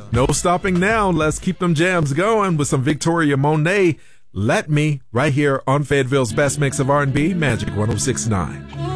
No stopping now. Let's keep them jams going with some Victoria Monet. Let Me, right here on Fayetteville's best mix of R&B, Magic 106.9.